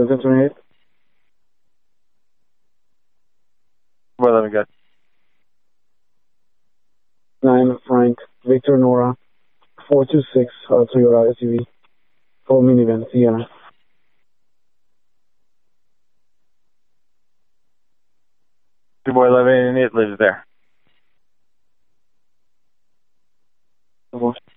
1028. Well, let me go. 9 Frank, Victor Nora, 426 Toyota SUV, full minivan, Sienna. Boy 1188 lives there.